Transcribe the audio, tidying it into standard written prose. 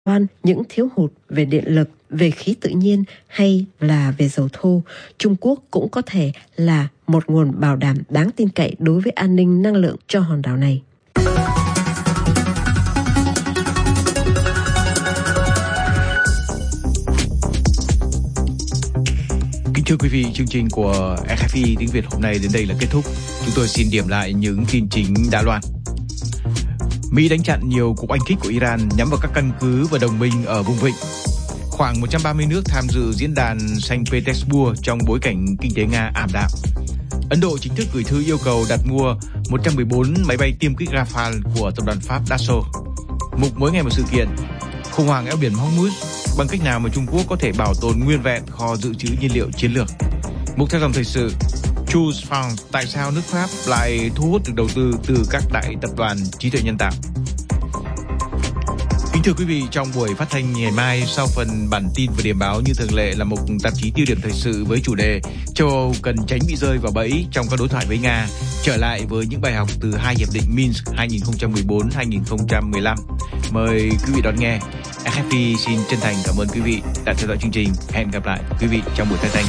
những thiếu hụt về điện lực, về khí tự nhiên hay là về dầu thô, Trung Quốc cũng có thể là một nguồn bảo đảm đáng tin cậy đối với an ninh năng lượng cho hòn đảo này. Kính thưa quý vị, chương trình của RFI tiếng Việt hôm nay đến đây là kết thúc. Chúng tôi xin điểm lại những tin chính đã loan. Mỹ đánh chặn nhiều cuộc oanh kích của Iran nhắm vào các căn cứ và đồng minh ở vùng vịnh. Khoảng 130 nước tham dự diễn đàn Saint Petersburg trong bối cảnh kinh tế Nga ảm đạm. Ấn Độ chính thức gửi thư yêu cầu đặt mua 114 máy bay tiêm kích Rafale của tập đoàn Pháp Dassault. Mục mỗi ngày một sự kiện. Khủng hoảng eo biển Hormuz, bằng cách nào mà Trung Quốc có thể bảo tồn nguyên vẹn kho dự trữ nhiên liệu chiến lược. Mục theo dòng thời sự. Choose Farm, tại sao nước Pháp lại thu hút được đầu tư từ các đại tập đoàn trí tuệ nhân tạo. Kính thưa quý vị, trong buổi phát thanh ngày mai, sau phần bản tin và điểm báo như thường lệ là một tạp chí tiêu điểm thời sự với chủ đề châu Âu cần tránh bị rơi vào bẫy trong các đối thoại với Nga, trở lại với những bài học từ hai hiệp định Minsk 2014-2015. Mời quý vị đón nghe. RFI xin chân thành cảm ơn quý vị đã theo dõi chương trình. Hẹn gặp lại quý vị trong buổi phát thanh